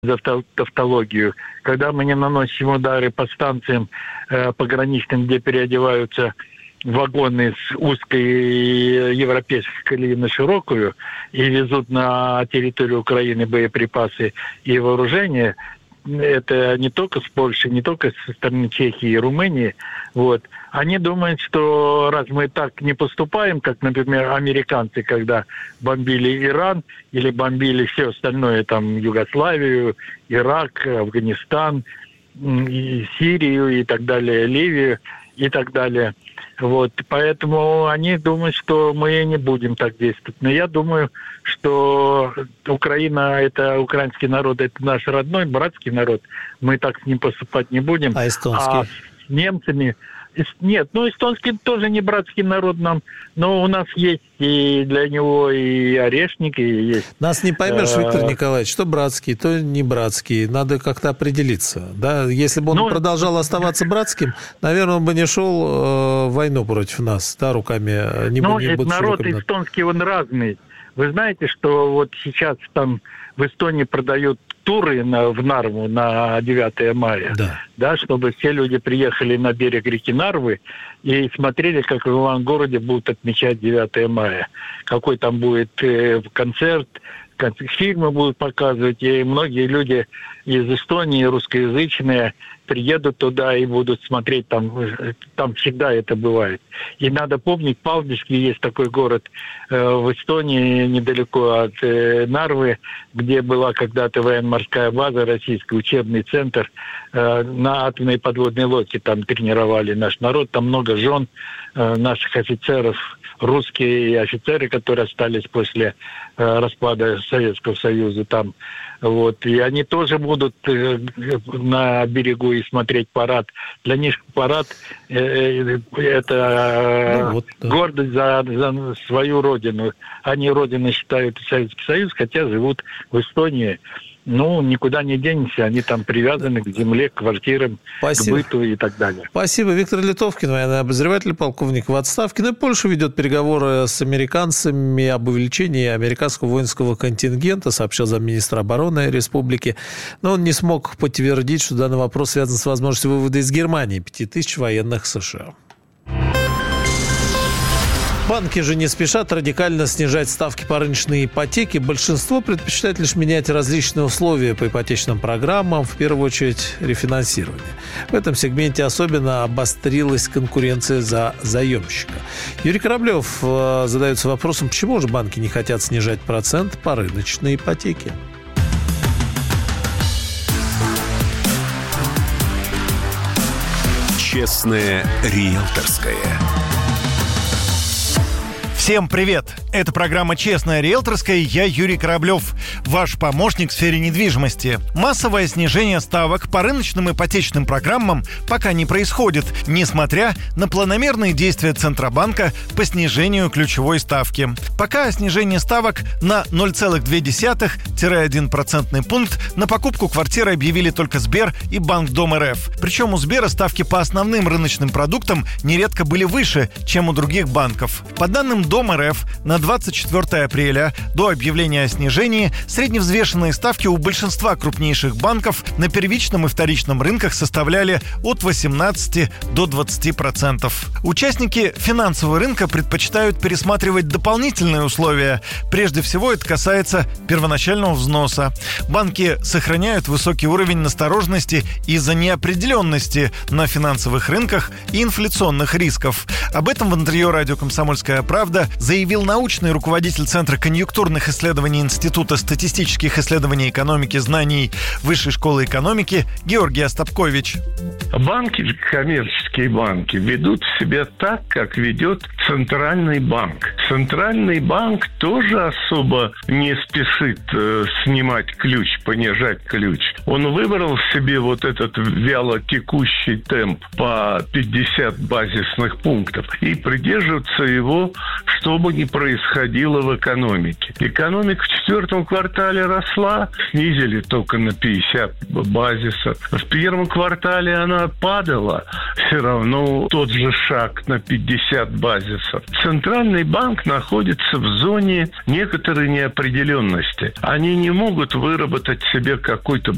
за тавтологию, когда мы не наносим удары по станциям пограничным, где переодеваются вагоны с узкой европейской колеи на широкую и везут на территорию Украины боеприпасы и вооружение. Это не только с Польши, не только со стороны Чехии и Румынии. Вот. Они думают, что раз мы так не поступаем, как, например, американцы, когда бомбили Иран или бомбили все остальное, там, Югославию, Ирак, Афганистан, и Сирию и так далее, Ливию и так далее. Вот. Поэтому они думают, что мы не будем так действовать. Но я думаю, что Украина, это украинский народ, это наш родной, братский народ. Мы так с ним поступать не будем. А эстонский? А с немцами... Нет, эстонский тоже не братский народ нам, но у нас есть и для него и орешник, и есть... Нас не поймешь, Виктор Николаевич, что братский, то не братский. Надо как-то определиться. Да? Если бы он продолжал оставаться братским, наверное, он бы не шел в войну против нас, да, руками. Народ эстонский, он разный. Вы знаете, что вот сейчас там в Эстонии продают туры в Нарву на 9 мая, да, чтобы все люди приехали на берег реки Нарвы и смотрели, как в Ивангороде будут отмечать 9 мая. Какой там будет концерт, фильмы будут показывать, и многие люди из Эстонии, русскоязычные, приедут туда и будут смотреть, там всегда это бывает. И надо помнить, Палдиски есть такой город в Эстонии, недалеко от Нарвы, где была когда-то военно-морская база, российский учебный центр, на атомной подводной лодке там тренировали наш народ, там много жен наших офицеров, русские офицеры, которые остались после распада Советского Союза там. Вот. И они тоже будут на берегу и смотреть парад. Для них парад это гордость за свою родину. Они родиной считают Советский Союз, хотя живут в Эстонии. Никуда не денешься, они там привязаны к земле, к квартирам, к быту и так далее. Спасибо. Виктор Литовкин, военный обозреватель, полковник в отставке. Польша ведет переговоры с американцами об увеличении американского воинского контингента, сообщил замминистра обороны республики. Но он не смог подтвердить, что данный вопрос связан с возможностью вывода из Германии 5000 военных США. Банки же не спешат радикально снижать ставки по рыночной ипотеке. Большинство предпочитает лишь менять различные условия по ипотечным программам, в первую очередь рефинансирование. В этом сегменте особенно обострилась конкуренция за заемщика. Юрий Кораблев задается вопросом, почему же банки не хотят снижать процент по рыночной ипотеке. Честное риэлторское. Всем привет! Это программа «Честная риэлторская». Я Юрий Кораблев, ваш помощник в сфере недвижимости. Массовое снижение ставок по рыночным ипотечным программам пока не происходит, несмотря на планомерные действия Центробанка по снижению ключевой ставки. Пока снижение ставок на 0,2-1% пункт на покупку квартиры объявили только Сбер и Банк Дом РФ. Причем у Сбера ставки по основным рыночным продуктам нередко были выше, чем у других банков. По данным Дом РФ, на 24 апреля до объявления о снижении средневзвешенные ставки у большинства крупнейших банков на первичном и вторичном рынках составляли от 18 до 20%. Участники финансового рынка предпочитают пересматривать дополнительные условия. Прежде всего, это касается первоначального взноса. Банки сохраняют высокий уровень настороженности из-за неопределенности на финансовых рынках и инфляционных рисков. Об этом в интервью радио «Комсомольская правда» заявил научный руководитель Центра конъюнктурных исследований Института статистических исследований экономики знаний Высшей школы экономики Георгий Остапкович. Банки, коммерческие банки, ведут себя так, как ведет Центральный банк. Центральный банк тоже особо не спешит снимать ключ, понижать ключ. Он выбрал себе вот этот вяло текущий темп по 50 базисных пунктов и придерживается его, что бы ни происходило в экономике. Экономика в четвертом квартале росла, снизили только на 50 базисов. В первом квартале она падала, все равно тот же шаг на 50 базисов. Центральный банк находится в зоне некоторой неопределенности. Они не могут выработать себе какой-то